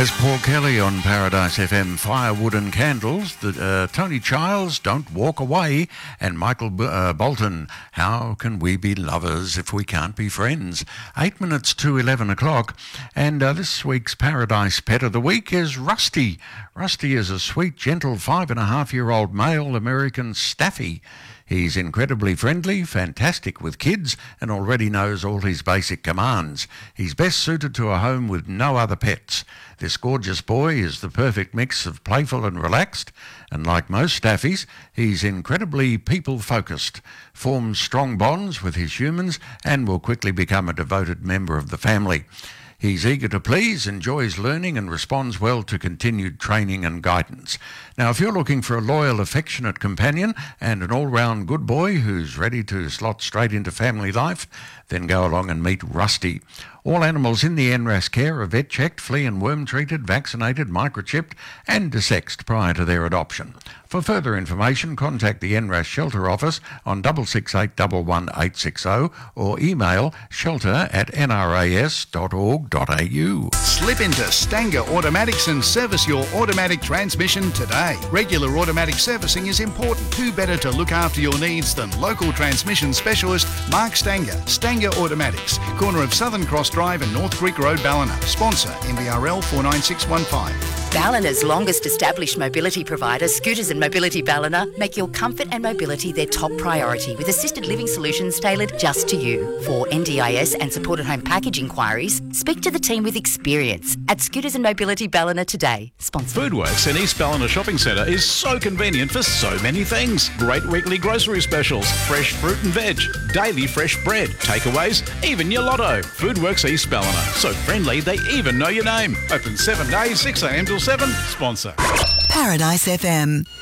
There's Paul Kelly on Paradise FM, Firewood and Candles, Tony Childs, Don't Walk Away, and Michael Bolton, How Can We Be Lovers If We Can't Be Friends? 8 minutes to 11 o'clock, and this week's Paradise Pet of the Week is Rusty. Rusty is a sweet, gentle 5.5-year-old male American Staffy. He's incredibly friendly, fantastic with kids, and already knows all his basic commands. He's best suited to a home with no other pets. This gorgeous boy is the perfect mix of playful and relaxed, and like most Staffies, he's incredibly people-focused, forms strong bonds with his humans, and will quickly become a devoted member of the family. He's eager to please, enjoys learning, and responds well to continued training and guidance. Now, if you're looking for a loyal, affectionate companion and an all-round good boy who's ready to slot straight into family life, then go along and meet Rusty. All animals in the NRAS care are vet-checked, flea and worm-treated, vaccinated, microchipped, and desexed prior to their adoption. For further information, contact the NRAS Shelter Office on 668 11860 or email shelter@nras.org.au. Slip into Stanger Automatics and service your automatic transmission today. Regular automatic servicing is important. Who better to look after your needs than local transmission specialist Mark Stanger. Stanger Automatics, corner of Southern Cross Drive and North Creek Road, Ballina. Sponsor MBRL 49615. Ballina's longest established mobility provider, Scooters and Mobility Ballina, make your comfort and mobility their top priority with assisted living solutions tailored just to you. For NDIS and supported home package inquiries, speak to the team with experience at Scooters and Mobility Ballina today. Sponsor. Foodworks in East Ballina Shopping Centre is so convenient for so many things. Great weekly grocery specials, fresh fruit and veg, daily fresh bread, takeaways, even your lotto. Foodworks East Ballina, so friendly they even know your name. Open 7 days, 6 a.m. till 7. Sponsor. Paradise FM.